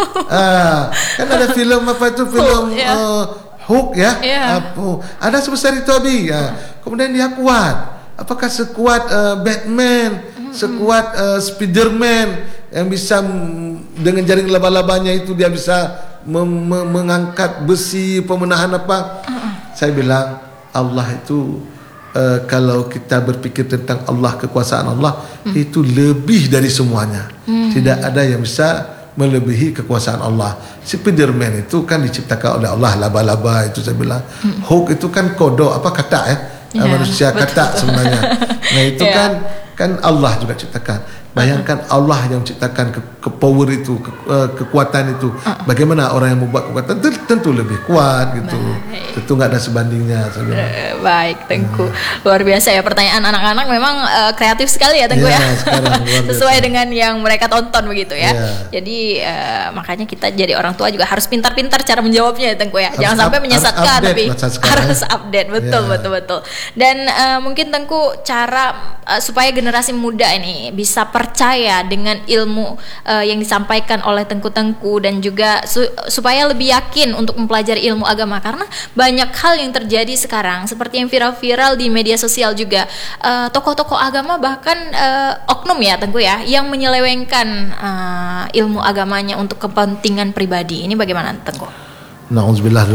Kan ada filem Hulk ya. Ada sebesar itu Abi. Kemudian dia kuat. Apakah sekuat Batman, sekuat Spiderman yang bisa dengan jaring laba-labanya itu dia bisa mengangkat besi pemenahan apa? Saya bilang Allah itu kalau kita berpikir tentang Allah, kekuasaan Allah itu lebih dari semuanya. Tidak ada yang bisa melebihi kekuasaan Allah. Spiderman itu kan diciptakan oleh Allah, laba-laba itu saya bilang. Hulk itu kan kodok katak ya. Manusia katak sebenarnya. Nah itu kan Allah juga ciptakan. Bayangkan Allah yang menciptakan power itu, kekuatan itu. Bagaimana orang yang membuat kekuatan tentu lebih kuat gitu. Tentu nggak ada sebandingnya. Baik, Tengku. Luar biasa ya, pertanyaan anak-anak memang kreatif sekali ya, Tengku ya. Sesuai dengan yang mereka tonton begitu ya. Jadi makanya kita jadi orang tua juga harus pintar-pintar cara menjawabnya ya, Tengku ya. Jangan sampai menyesatkan, tapi harus update. Betul. Dan mungkin Tengku cara supaya generasi muda ini bisa percaya dengan ilmu yang disampaikan oleh tengku-tengku dan juga supaya lebih yakin untuk mempelajari ilmu agama, karena banyak hal yang terjadi sekarang seperti yang viral-viral di media sosial juga, tokoh-tokoh agama bahkan oknum ya, Tengku ya, yang menyelewengkan ilmu agamanya untuk kepentingan pribadi. Ini bagaimana, Tengku? Na'udzubillah,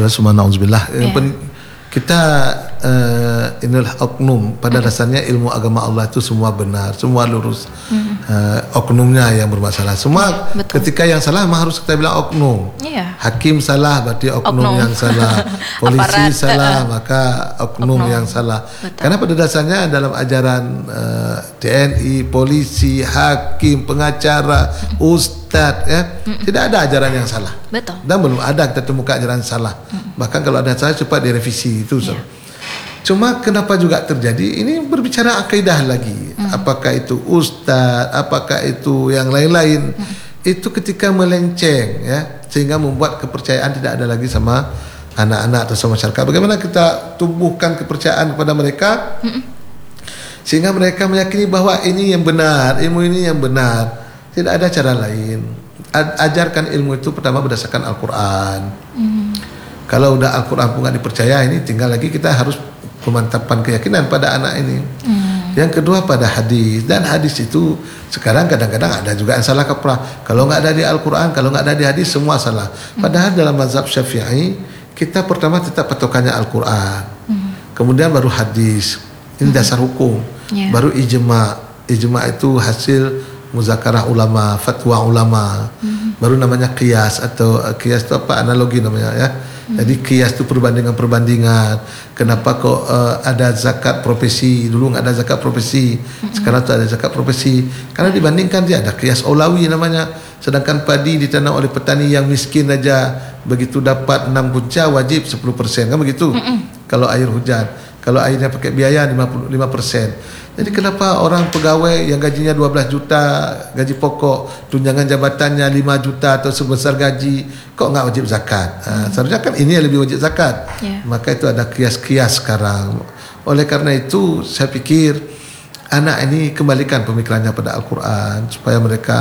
kita inilah oknum. Pada dasarnya ilmu agama Allah itu semua benar, semua lurus. Oknumnya yang bermasalah. Semua ketika yang salah harus kita bilang oknum. Hakim salah berarti oknum yang salah. Polisi salah maka oknum yang salah. Karena pada dasarnya dalam ajaran TNI, polisi, hakim, pengacara, ustadz ya, tidak ada ajaran yang salah. Dan belum ada kita temukan ajaran salah. Bahkan kalau ada salah cepat direvisi itu. Cuma kenapa juga terjadi? Ini berbicara akidah lagi. Apakah itu ustaz, apakah itu yang lain-lain? Itu ketika melenceng ya, sehingga membuat kepercayaan tidak ada lagi sama anak-anak atau sama masyarakat. Bagaimana kita tumbuhkan kepercayaan kepada mereka sehingga mereka meyakini bahwa ini yang benar, ilmu ini yang benar. Tidak ada cara lain. Ajarkan ilmu itu pertama berdasarkan Al-Quran. Kalau udah Al-Quran pun nggak dipercaya, ini tinggal lagi kita harus pemantapan keyakinan pada anak ini. Yang kedua pada hadis, dan hadis itu sekarang kadang-kadang ada juga yang salah kaprah. Kalau nggak ada di Al-Quran, kalau nggak ada di hadis, semua salah. Padahal dalam mazhab Syafi'i kita pertama tetap patokannya Al-Quran, kemudian baru hadis. Ini dasar hukum. Baru ijma. Ijma itu hasil muzakarah ulama, fatwa ulama. Baru namanya qiyas, atau qiyas itu apa, analogi namanya ya. Jadi qiyas itu perbandingan. Kenapa kok ada zakat profesi, dulu nggak ada zakat profesi, sekarang tuh ada zakat profesi? Karena dibandingkan dia ada qiyas aulawi namanya. Sedangkan padi ditanam oleh petani yang miskin aja, begitu dapat 6 punca wajib 10%, kan begitu? Kalau air hujan, kalau airnya pakai biaya 55%. Jadi kenapa orang pegawai yang gajinya 12 juta gaji pokok, tunjangan jabatannya 5 juta atau sebesar gaji, kok nggak wajib zakat? Seharusnya kan ini yang lebih wajib zakat. Maka itu ada kias-kias sekarang. Oleh karena itu saya pikir anak ini kembalikan pemikirannya pada Al-Quran supaya mereka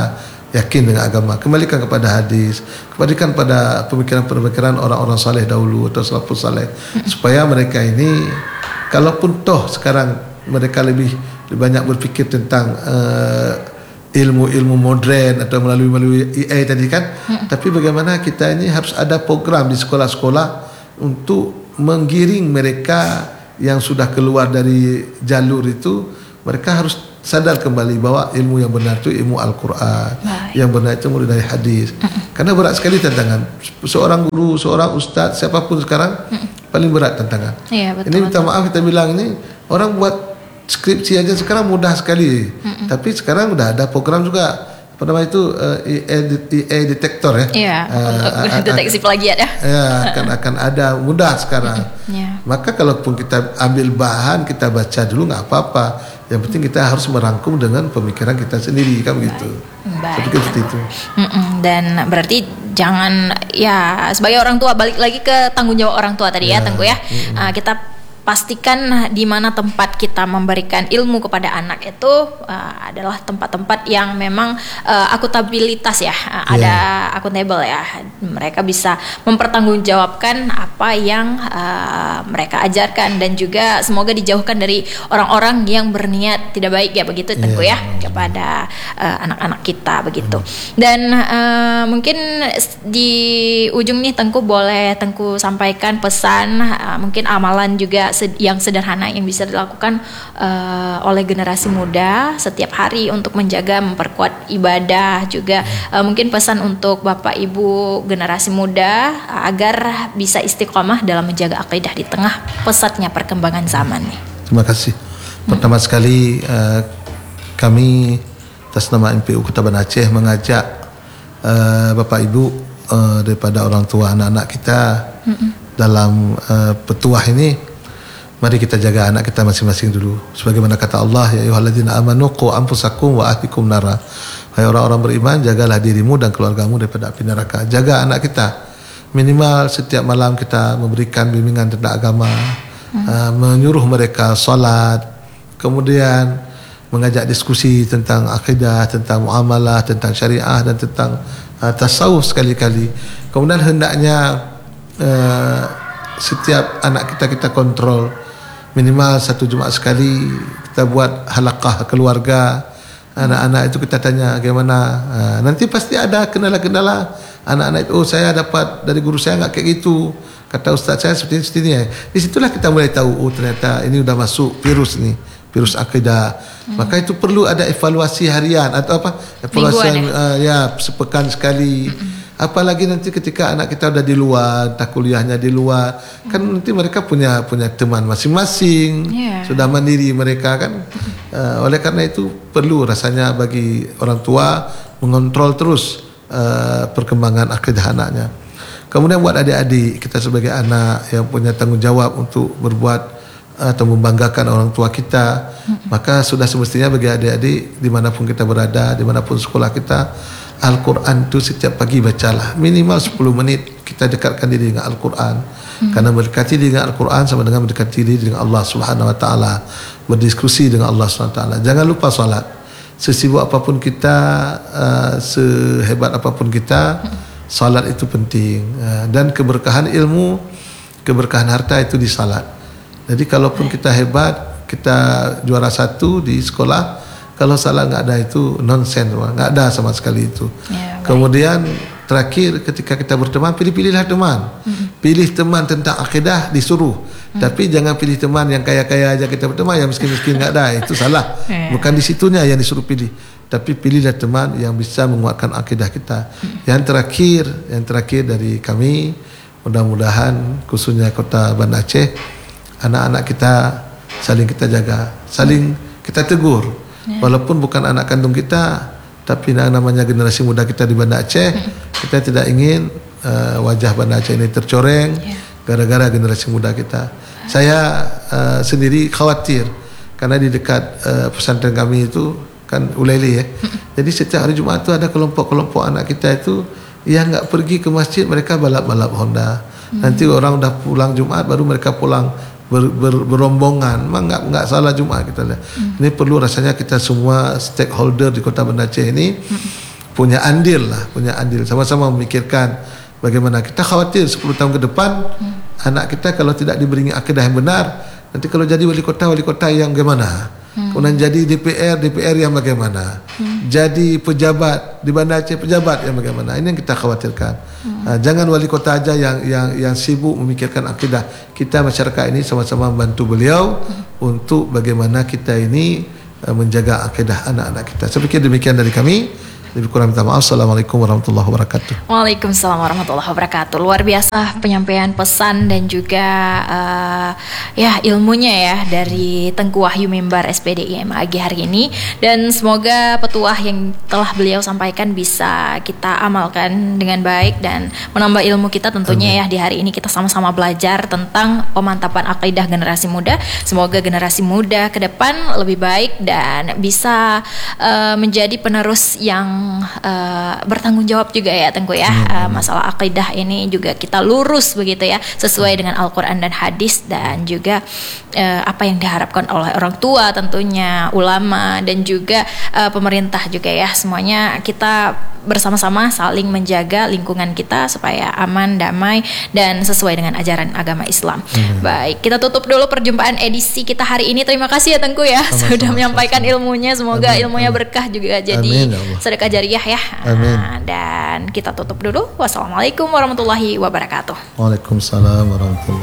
yakin dengan agama, kembalikan kepada hadis, kembalikan pada pemikiran-pemikiran orang-orang saleh dahulu atau salafus saleh, supaya mereka ini, kalaupun toh sekarang mereka lebih banyak berfikir tentang ilmu-ilmu modern atau melalui AI tadi kan, tapi bagaimana kita ini harus ada program di sekolah-sekolah untuk menggiring mereka yang sudah keluar dari jalur itu, mereka harus sadar kembali bahwa ilmu yang benar itu ilmu Al-Quran, yang benar itu mulai dari hadis. Karena berat sekali tantangan. Seorang guru, seorang ustaz, siapapun sekarang paling berat tantangan. Iya, betul, ini minta maaf kita bilang ini, orang buat skripsi aja sekarang mudah sekali. Tapi sekarang udah ada program juga, apa nama itu, AI detektor ya. Iya, untuk deteksi plagiat ya. Ya, akan ada mudah sekarang. Maka kalaupun kita ambil bahan, kita baca dulu nggak apa-apa. Yang penting kita harus merangkum dengan pemikiran kita sendiri, kan begitu. Seperti itu. Dan berarti jangan, ya sebagai orang tua, balik lagi ke tanggung jawab orang tua tadi ya Tengku ya. Kita pastikan di mana tempat kita memberikan ilmu kepada anak itu adalah tempat-tempat yang memang akuntabilitas ya, ada akuntabel ya. Mereka bisa mempertanggungjawabkan apa yang mereka ajarkan, dan juga semoga dijauhkan dari orang-orang yang berniat tidak baik ya, begitu Tengku ya, kepada anak-anak kita begitu. Dan mungkin di ujung nih Tengku boleh Tengku sampaikan pesan, mungkin amalan juga yang sederhana yang bisa dilakukan oleh generasi muda setiap hari untuk menjaga, memperkuat ibadah juga. Mungkin pesan untuk Bapak Ibu generasi muda agar bisa istiqomah dalam menjaga akidah di tengah pesatnya perkembangan zaman nih. Terima kasih. Pertama sekali kami atas nama MPU Kota Banda Aceh mengajak Bapak Ibu daripada orang tua anak-anak kita dalam petuah ini, mari kita jaga anak kita masing-masing dulu. Sebagaimana kata Allah, ya ayyuhalladzina amanu qu anfusakum wa ahlikum nara. Hai orang-orang beriman, jagalah dirimu dan keluargamu daripada api neraka. Jaga anak kita. Minimal setiap malam kita memberikan bimbingan tentang agama, menyuruh mereka salat, kemudian mengajak diskusi tentang akidah, tentang muamalah, tentang syariah dan tentang tasawuf sekali-kali. Kemudian hendaknya setiap anak kita kontrol, minimal 1 Jumaat sekali kita buat halaqah keluarga. Anak-anak itu kita tanya bagaimana. Nanti pasti ada kendala-kendala. Anak-anak itu, oh saya dapat dari guru saya enggak kayak gitu, kata ustaz saya seperti ini. Di situlah kita mulai tahu, oh ternyata ini udah masuk virus nih, virus akidah. Maka itu perlu ada evaluasi harian atau apa? Evaluasi ya sepekan sekali. Apalagi nanti ketika anak kita udah di luar, tak kuliahnya di luar, kan nanti mereka punya teman masing-masing, sudah mandiri mereka kan. Oleh karena itu perlu rasanya bagi orang tua mengontrol terus perkembangan akidah anaknya. Kemudian buat adik-adik kita sebagai anak yang punya tanggung jawab untuk berbuat atau membanggakan orang tua kita, maka sudah semestinya bagi adik-adik dimanapun kita berada, dimanapun sekolah kita, Al-Quran itu setiap pagi bacalah minimal 10 menit. Kita dekatkan diri dengan Al-Quran, karena mendekati diri dengan Al-Quran sama dengan mendekati diri dengan Allah Subhanahu Wa Taala, berdiskusi dengan Allah Subhanahu Wa Taala. Jangan lupa salat. Sesibuk apapun kita, sehebat apapun kita, salat itu penting. Dan keberkahan ilmu, keberkahan harta itu di salat. Jadi kalaupun kita hebat, kita juara 1 di sekolah, kalau salah nggak ada itu nonsense, nggak ada sama sekali itu. Kemudian terakhir ketika kita berteman, pilih-pilihlah teman. Pilih teman tentang akidah disuruh, tapi jangan pilih teman yang kaya-kaya aja kita berteman, yang miskin-miskin nggak ada, itu salah. Bukan di situnya yang disuruh pilih, tapi pilihlah teman yang bisa menguatkan akidah kita. Yang terakhir dari kami, mudah-mudahan khususnya Kota Banda Aceh, anak-anak kita saling kita jaga, saling kita tegur. Walaupun bukan anak kandung kita, tapi namanya generasi muda kita di Banda Aceh, kita tidak ingin wajah Banda Aceh ini tercoreng gara-gara generasi muda kita. Saya sendiri khawatir karena di dekat pesantren kami itu kan Ulaili ya. Jadi setiap hari Jumat itu ada kelompok-kelompok anak kita itu yang enggak pergi ke masjid, mereka balap-balap Honda. Nanti orang udah pulang Jumat baru mereka pulang berombongan. Memang enggak salah Jumat kita lihat. Ini perlu rasanya kita semua stakeholder di Kota Banda Aceh ini punya andil sama-sama memikirkan bagaimana. Kita khawatir 10 tahun ke depan anak kita kalau tidak diberi akidah yang benar, nanti kalau jadi wali kota yang bagaimana? Kemudian jadi DPR yang bagaimana? Jadi pejabat di Banda Aceh, pejabat yang bagaimana? Ini yang kita khawatirkan. Jangan wali kota aja yang sibuk memikirkan akidah. Kita masyarakat ini sama-sama membantu beliau untuk bagaimana kita ini menjaga akidah anak-anak kita. Saya pikir demikian dari kami. Lebih kurang minta maaf. Assalamualaikum warahmatullahi wabarakatuh. Waalaikumsalam warahmatullahi wabarakatuh. Luar biasa penyampaian pesan dan juga ya ilmunya ya dari Tengku Wahyu Mimbar SPDI MAG hari ini, dan semoga petuah yang telah beliau sampaikan bisa kita amalkan dengan baik dan menambah ilmu kita tentunya. Amin. Ya di hari ini kita sama-sama belajar tentang pemantapan akidah generasi muda. Semoga generasi muda ke depan lebih baik dan bisa menjadi penerus yang bertanggung jawab juga ya Tengku ya. Masalah akidah ini juga kita lurus begitu ya, sesuai dengan Al-Quran dan hadis, dan juga apa yang diharapkan oleh orang tua tentunya, ulama, dan juga pemerintah juga ya. Semuanya kita bersama-sama saling menjaga lingkungan kita supaya aman, damai, dan sesuai dengan ajaran agama Islam. Baik, kita tutup dulu perjumpaan edisi kita hari ini. Terima kasih ya Tengku ya, sudah menyampaikan ilmunya. Semoga ilmunya berkah juga jadi sedekah jariah ya. Dan kita tutup dulu. Wassalamualaikum warahmatullahi wabarakatuh. Waalaikumsalam warahmatullahi wabarakatuh.